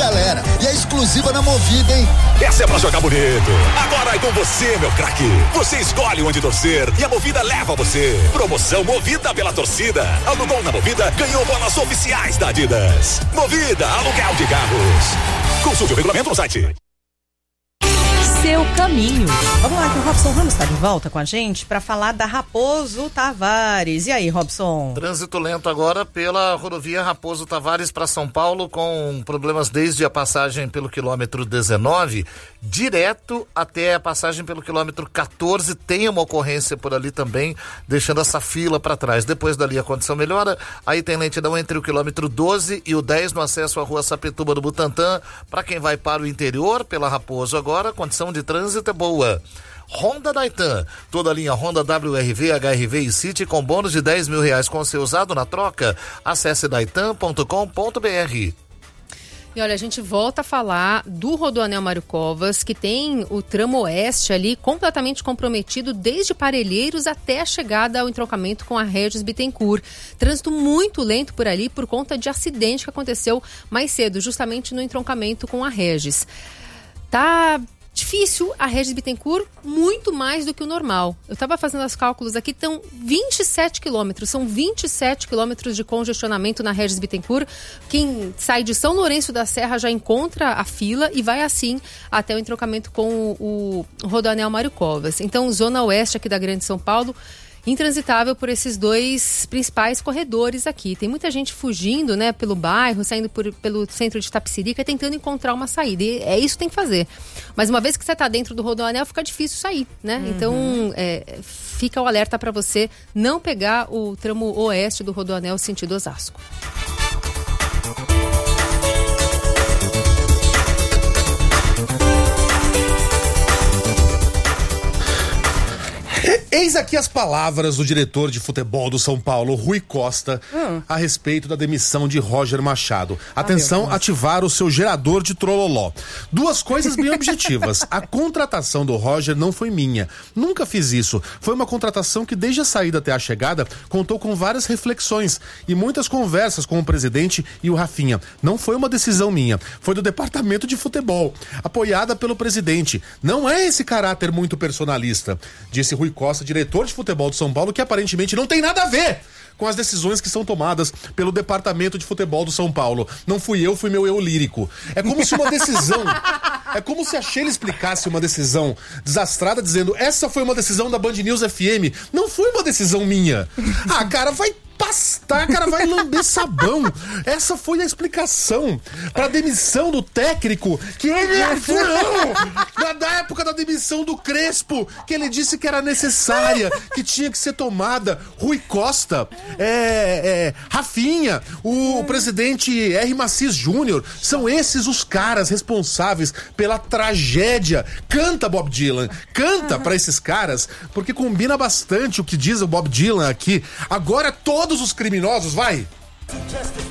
galera. E é exclusiva na Movida, hein? Essa é pra jogar bonito. Agora é com você, meu craque. Você escolhe onde torcer e a Movida leva você. Promoção Movida pela torcida. Alugou na Movida, ganhou bolas oficiais da Adidas. Movida, aluguel de carros. Consulte o regulamento no site. Seu caminho. Vamos lá, que o Robson Ramos está de volta com a gente para falar da Raposo Tavares. E aí, Robson? Trânsito lento agora pela rodovia Raposo Tavares para São Paulo, com problemas desde a passagem pelo quilômetro 19 direto até a passagem pelo quilômetro 14. Tem uma ocorrência por ali também, deixando essa fila para trás. Depois dali a condição melhora. Aí tem lentidão entre o quilômetro 12 e o 10 no acesso à rua Sapituba do Butantã. Para quem vai para o interior pela Raposo agora, condição de trânsito é boa. Honda Daitan, toda a linha Honda WRV, HRV e City com bônus de R$10 mil com seu usado na troca. Acesse daitan.com.br. E olha, a gente volta a falar do Rodoanel Mário Covas, que tem o tramo oeste ali completamente comprometido desde Parelheiros até a chegada ao entroncamento com a Regis Bittencourt. Trânsito muito lento por ali por conta de acidente que aconteceu mais cedo, justamente no entroncamento com a Regis. Tá difícil a Regis Bittencourt, muito mais do que o normal. Eu estava fazendo os cálculos aqui, estão 27 quilômetros, são 27 quilômetros de congestionamento na Regis Bittencourt. Quem sai de São Lourenço da Serra já encontra a fila e vai assim até o entroncamento com o Rodoanel Mário Covas. Então, zona oeste aqui da Grande São Paulo, intransitável por esses dois principais corredores aqui. Tem muita gente fugindo, né, pelo bairro, saindo pelo centro de Tapicirica, tentando encontrar uma saída. E é isso que tem que fazer. Mas uma vez que você está dentro do Rodoanel, fica difícil sair, né? Então, fica o alerta para você não pegar o tramo oeste do Rodoanel sentido Osasco. Eis aqui as palavras do diretor de futebol do São Paulo, Rui Costa, a respeito da demissão de Roger Machado. Atenção, ativar o seu gerador de trololó. Duas coisas bem objetivas. A contratação do Roger não foi minha. Nunca fiz isso. Foi uma contratação que, desde a saída até a chegada, contou com várias reflexões e muitas conversas com o presidente e o Rafinha. Não foi uma decisão minha. Foi do departamento de futebol, apoiada pelo presidente. Não é esse caráter muito personalista, disse Rui Costa, diretor de futebol de São Paulo, que aparentemente não tem nada a ver com as decisões que são tomadas pelo departamento de futebol do São Paulo. Não fui eu, fui meu eu lírico. É como se uma decisão... É como se a Sheila explicasse uma decisão desastrada, dizendo: essa foi uma decisão da Band News FM. Não foi uma decisão minha. Ah, cara, vai pastar, cara, vai lamber sabão. Essa foi a explicação pra demissão do técnico, que ele é da época da demissão do Crespo, que ele disse que era necessária, que tinha que ser tomada. Rui Costa, Rafinha, o presidente R. Macis Júnior, são esses os caras responsáveis pela tragédia. Canta, Bob Dylan, canta pra esses caras, porque combina bastante o que diz o Bob Dylan aqui. Agora todos os criminosos, vai!